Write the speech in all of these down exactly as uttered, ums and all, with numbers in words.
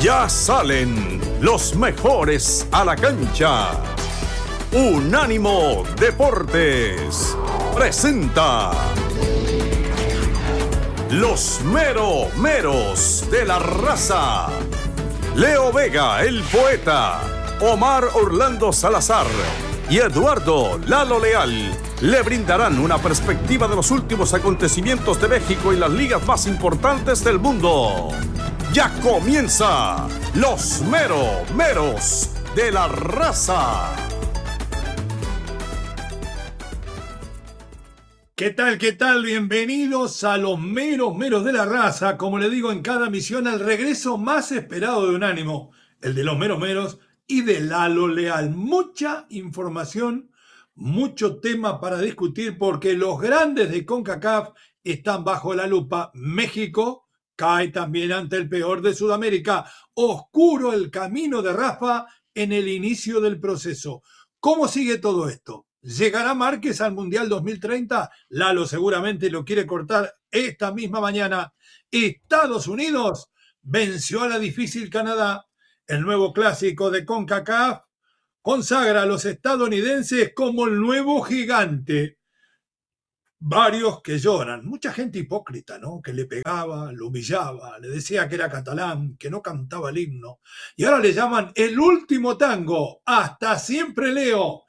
Ya salen los mejores a la cancha. Unánimo Deportes presenta los mero meros de la raza. Leo Vega, el poeta, Omar Orlando Salazar y Eduardo Lalo Leal le brindarán una perspectiva de los últimos acontecimientos de México y las ligas más importantes del mundo. Ya comienza los mero meros de la raza. ¿Qué tal? ¿Qué tal? Bienvenidos a los meros meros de la raza. Como le digo en cada misión, el regreso más esperado de Unánimo, el de los meros meros y de Lalo Leal. Mucha información, mucho tema para discutir porque los grandes de CONCACAF están bajo la lupa. México cae también ante el peor de Sudamérica. Oscuro el camino de Rafa en el inicio del proceso. ¿Cómo sigue todo esto? ¿Llegará Márquez al Mundial dos mil treinta? Lalo seguramente lo quiere cortar esta misma mañana. Estados Unidos venció a la difícil Canadá. El nuevo clásico de CONCACAF consagra a los estadounidenses como el nuevo gigante. Varios que lloran, mucha gente hipócrita, ¿no? Que le pegaba, lo humillaba, le decía que era catalán, que no cantaba el himno. Y ahora le llaman el último tango. Hasta siempre Leo.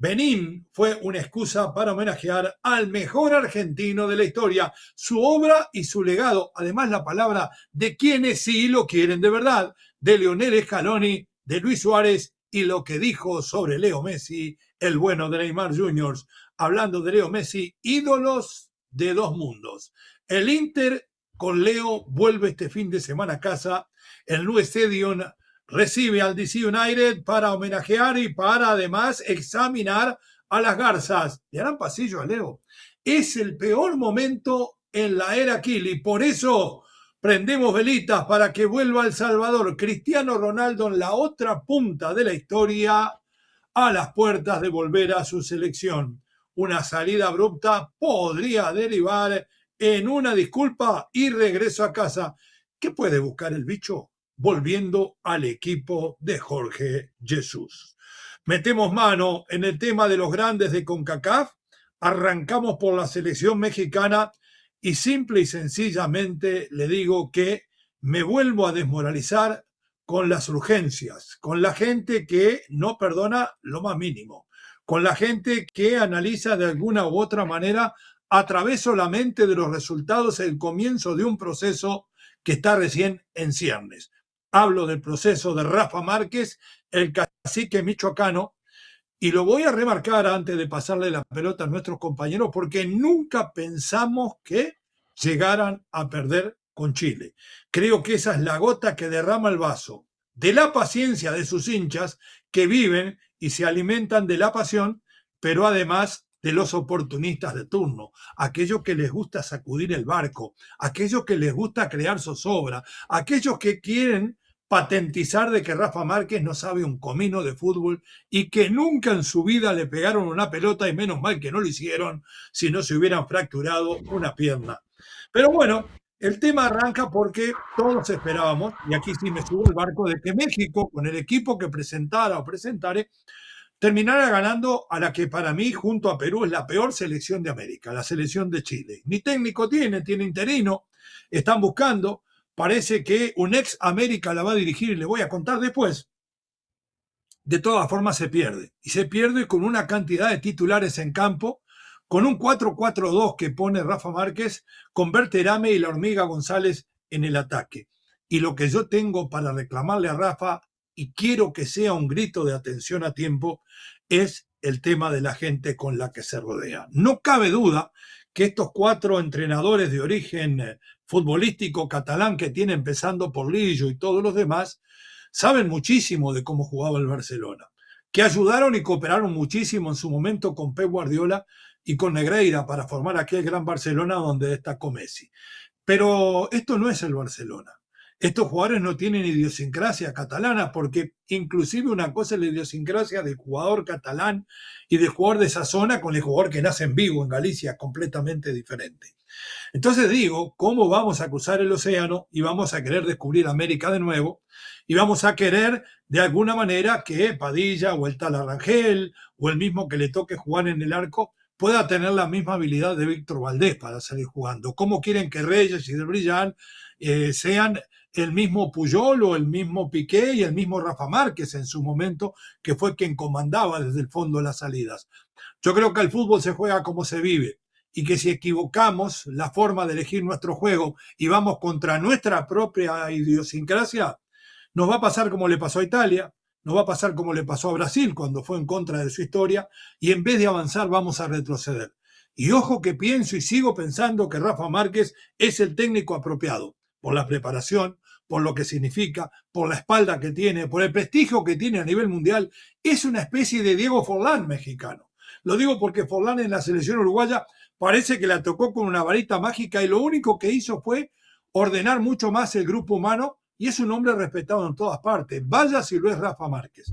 Benín fue una excusa para homenajear al mejor argentino de la historia, su obra y su legado. Además, la palabra de quienes sí lo quieren de verdad, de Lionel Scaloni, de Luis Suárez y lo que dijo sobre Leo Messi, el bueno de Neymar junior Hablando de Leo Messi, ídolos de dos mundos. El Inter con Leo vuelve este fin de semana a casa. El Nou Stadium recibe al D C United para homenajear y para además examinar a las garzas. ¿Le harán pasillo a Leo? Es el peor momento en la era Kili. Por eso prendemos velitas para que vuelva El Salvador. Cristiano Ronaldo en la otra punta de la historia, a las puertas de volver a su selección. Una salida abrupta podría derivar en una disculpa y regreso a casa. ¿Qué puede buscar el bicho? Volviendo al equipo de Jorge Jesús. Metemos mano en el tema de los grandes de CONCACAF, arrancamos por la selección mexicana y simple y sencillamente le digo que me vuelvo a desmoralizar con las urgencias, con la gente que no perdona lo más mínimo, con la gente que analiza de alguna u otra manera a través solamente de los resultados el comienzo de un proceso que está recién en ciernes. Hablo del proceso de Rafa Márquez, el cacique michoacano, y lo voy a remarcar antes de pasarle la pelota a nuestros compañeros porque nunca pensamos que llegaran a perder con Chile. Creo que esa es la gota que derrama el vaso de la paciencia de sus hinchas que viven y se alimentan de la pasión, pero además de los oportunistas de turno, aquellos que les gusta sacudir el barco, aquellos que les gusta crear zozobra, aquellos que quieren patentizar de que Rafa Márquez no sabe un comino de fútbol y que nunca en su vida le pegaron una pelota y menos mal que no lo hicieron si no se hubieran fracturado una pierna. Pero bueno, el tema arranca porque todos esperábamos, y aquí sí me subo el barco, de que México, con el equipo que presentara o presentare, terminara ganando a la que para mí, junto a Perú, es la peor selección de América, la selección de Chile. Ni técnico tiene, tiene interino, están buscando, parece que un ex América la va a dirigir y le voy a contar después. De todas formas se pierde, y se pierde con una cantidad de titulares en campo, con un cuatro cuatro dos que pone Rafa Márquez, con Berterame y la Hormiga González en el ataque. Y lo que yo tengo para reclamarle a Rafa, y quiero que sea un grito de atención a tiempo, es el tema de la gente con la que se rodea. No cabe duda que estos cuatro entrenadores de origen futbolístico catalán que tiene, empezando por Lillo y todos los demás, saben muchísimo de cómo jugaba el Barcelona, que ayudaron y cooperaron muchísimo en su momento con Pep Guardiola y con Negreira para formar aquel gran Barcelona donde destacó Messi. Pero esto no es el Barcelona. Estos jugadores no tienen idiosincrasia catalana, porque inclusive una cosa es la idiosincrasia del jugador catalán y del jugador de esa zona con el jugador que nace en Vigo, en Galicia, completamente diferente. Entonces digo, ¿cómo vamos a cruzar el océano y vamos a querer descubrir América de nuevo? Y vamos a querer, de alguna manera, que Padilla o el Tala Rangel o el mismo que le toque jugar en el arco pueda tener la misma habilidad de Víctor Valdés para salir jugando. ¿Cómo quieren que Reyes y Del Brillant eh, sean el mismo Puyol o el mismo Piqué y el mismo Rafa Márquez en su momento, que fue quien comandaba desde el fondo las salidas? Yo creo que el fútbol se juega como se vive, y que si equivocamos la forma de elegir nuestro juego y vamos contra nuestra propia idiosincrasia, nos va a pasar como le pasó a Italia, nos va a pasar como le pasó a Brasil cuando fue en contra de su historia, y en vez de avanzar vamos a retroceder. Y ojo que pienso y sigo pensando que Rafa Márquez es el técnico apropiado, por la preparación, por lo que significa, por la espalda que tiene, por el prestigio que tiene a nivel mundial. Es una especie de Diego Forlán mexicano. Lo digo porque Forlán en la selección uruguaya parece que la tocó con una varita mágica y lo único que hizo fue ordenar mucho más el grupo humano, y es un hombre respetado en todas partes. Vaya si lo es Rafa Márquez.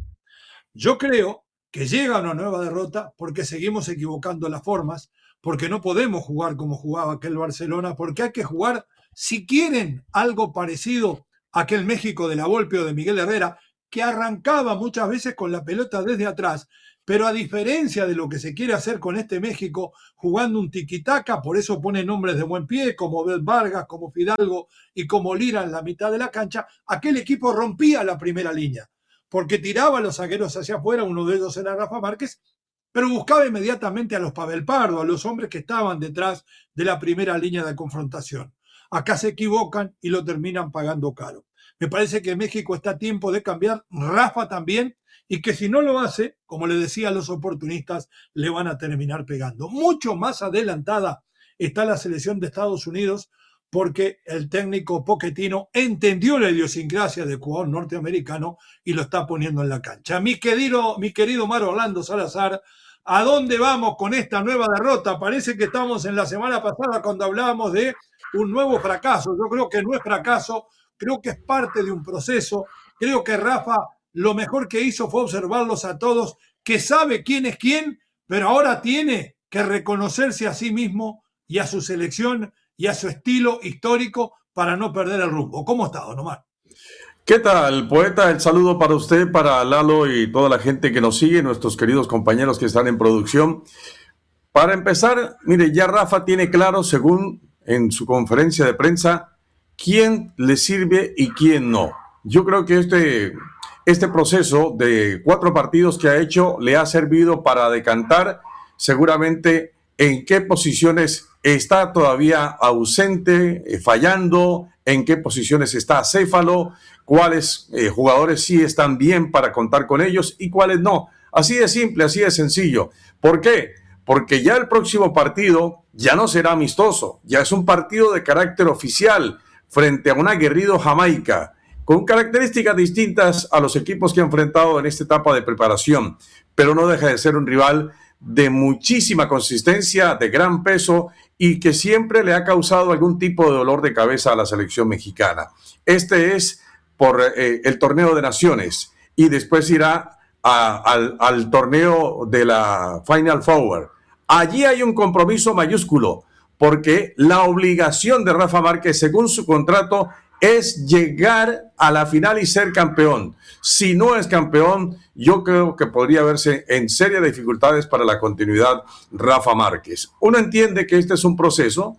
Yo creo que llega una nueva derrota porque seguimos equivocando las formas, porque no podemos jugar como jugaba aquel Barcelona, porque hay que jugar, si quieren, algo parecido a aquel México de la Volpe o de Miguel Herrera, que arrancaba muchas veces con la pelota desde atrás, pero a diferencia de lo que se quiere hacer con este México, jugando un tiquitaca, por eso pone nombres de buen pie, como Bel Vargas, como Fidalgo y como Lira en la mitad de la cancha, aquel equipo rompía la primera línea, porque tiraba a los zagueros hacia afuera, uno de ellos era Rafa Márquez, pero buscaba inmediatamente a los Pavel Pardo, a los hombres que estaban detrás de la primera línea de confrontación. Acá se equivocan y lo terminan pagando caro. Me parece que México está a tiempo de cambiar, Rafa también, y que si no lo hace, como le decía a los oportunistas, le van a terminar pegando. Mucho más adelantada está la selección de Estados Unidos, porque el técnico Pochettino entendió la idiosincrasia del jugador norteamericano y lo está poniendo en la cancha. Mi querido, mi querido Omar Orlando Salazar, ¿a dónde vamos con esta nueva derrota? Parece que estamos en la semana pasada cuando hablábamos de un nuevo fracaso. Yo creo que no es fracaso, creo que es parte de un proceso. Creo que Rafa lo mejor que hizo fue observarlos a todos, que sabe quién es quién, pero ahora tiene que reconocerse a sí mismo y a su selección y a su estilo histórico para no perder el rumbo. ¿Cómo está, don Omar? ¿Qué tal, poeta? El saludo para usted, para Lalo y toda la gente que nos sigue, nuestros queridos compañeros que están en producción. Para empezar, mire, ya Rafa tiene claro, según en su conferencia de prensa, quién le sirve y quién no. Yo creo que este... Este proceso de cuatro partidos que ha hecho le ha servido para decantar seguramente en qué posiciones está todavía ausente, eh, fallando, en qué posiciones está acéfalo, cuáles eh, jugadores sí están bien para contar con ellos y cuáles no. Así de simple, así de sencillo. ¿Por qué? Porque ya el próximo partido ya no será amistoso, ya es un partido de carácter oficial frente a un aguerrido Jamaica, con características distintas a los equipos que ha enfrentado en esta etapa de preparación, pero no deja de ser un rival de muchísima consistencia, de gran peso y que siempre le ha causado algún tipo de dolor de cabeza a la selección mexicana. Este es por eh, el torneo de naciones y después irá a, al, al torneo de la Final Four. Allí hay un compromiso mayúsculo porque la obligación de Rafa Márquez, según su contrato, es llegar a la final y ser campeón. Si no es campeón, yo creo que podría verse en serias dificultades para la continuidad Rafa Márquez. Uno entiende que este es un proceso,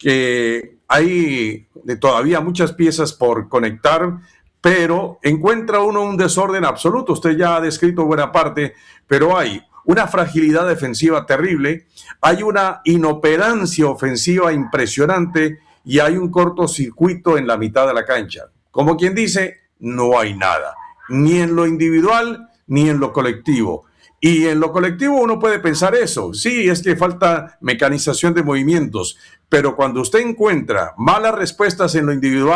que hay todavía muchas piezas por conectar, pero encuentra uno un desorden absoluto. Usted ya ha descrito buena parte, pero hay una fragilidad defensiva terrible, hay una inoperancia ofensiva impresionante, y hay un cortocircuito en la mitad de la cancha. Como quien dice, no hay nada, ni en lo individual, ni en lo colectivo. Y en lo colectivo uno puede pensar eso, sí, es que falta mecanización de movimientos, pero cuando usted encuentra malas respuestas en lo individual,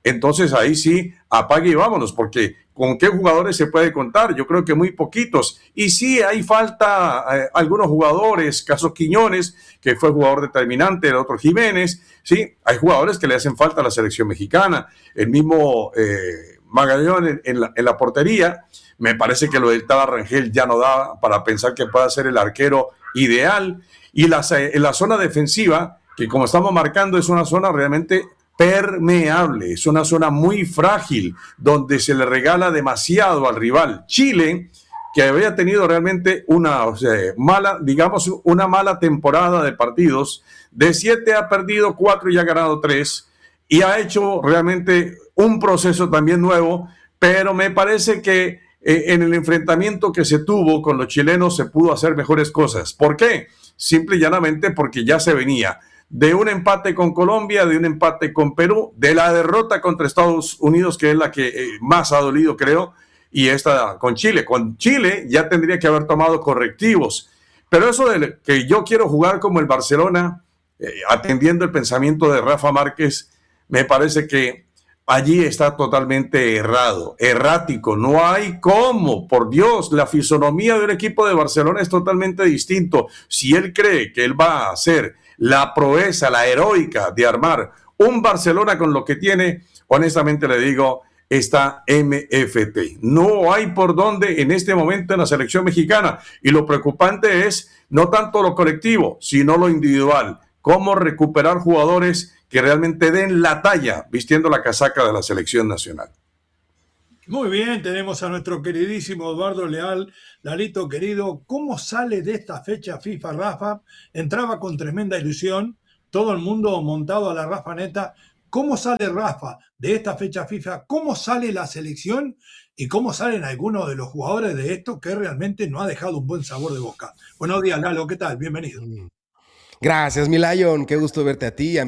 entonces ahí sí, apague y vámonos, porque ¿con qué jugadores se puede contar? Yo creo que muy poquitos. Y sí, hay falta eh, algunos jugadores, caso Quiñones, que fue jugador determinante, el otro Jiménez, sí, hay jugadores que le hacen falta a la selección mexicana, el mismo eh, Magallón en, en, la, en la portería. Me parece que lo del Tala Rangel ya no da para pensar que pueda ser el arquero ideal. Y la, en la zona defensiva, que como estamos marcando, es una zona realmente permeable, es una zona muy frágil, donde se le regala demasiado al rival. Chile, que había tenido realmente una o sea, mala, digamos, una mala temporada de partidos, de siete ha perdido cuatro y ha ganado tres, y ha hecho realmente un proceso también nuevo, pero me parece que eh, en el enfrentamiento que se tuvo con los chilenos se pudo hacer mejores cosas. ¿Por qué? Simple y llanamente porque ya se venía de un empate con Colombia, de un empate con Perú, de la derrota contra Estados Unidos, que es la que eh, más ha dolido, creo, y esta con Chile. Con Chile ya tendría que haber tomado correctivos, pero eso de que yo quiero jugar como el Barcelona, eh, atendiendo el pensamiento de Rafa Márquez, me parece que allí está totalmente errado, errático, no hay cómo, por Dios, la fisonomía del equipo de Barcelona es totalmente distinto. Si él cree que él va a hacer la proeza, la heroica de armar un Barcelona con lo que tiene, honestamente le digo, está M F T. No hay por dónde en este momento en la selección mexicana, y lo preocupante es no tanto lo colectivo, sino lo individual. Cómo recuperar jugadores que realmente den la talla vistiendo la casaca de la selección nacional. Muy bien, tenemos a nuestro queridísimo Eduardo Leal. Lalito querido, ¿cómo sale de esta fecha FIFA Rafa? Entraba con tremenda ilusión, todo el mundo montado a la Rafa neta. ¿Cómo sale Rafa de esta fecha FIFA? ¿Cómo sale la selección? ¿Y cómo salen algunos de los jugadores de esto que realmente no ha dejado un buen sabor de boca? Buenos días, Lalo, ¿qué tal? Bienvenido. Gracias, mi Lion. Qué gusto verte a ti, a